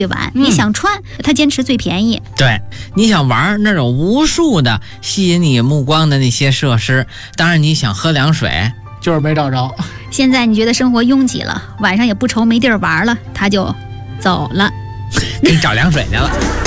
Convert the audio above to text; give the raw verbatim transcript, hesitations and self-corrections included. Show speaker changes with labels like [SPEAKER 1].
[SPEAKER 1] 晚，你想穿，他坚持最便宜。
[SPEAKER 2] 对，你想玩，那有无数的吸引你目光的那些设施。当然，你想喝凉水，
[SPEAKER 3] 就是没找着。
[SPEAKER 1] 现在你觉得生活拥挤了，晚上也不愁没地儿玩了，他就走了，
[SPEAKER 2] 给你找凉水去了。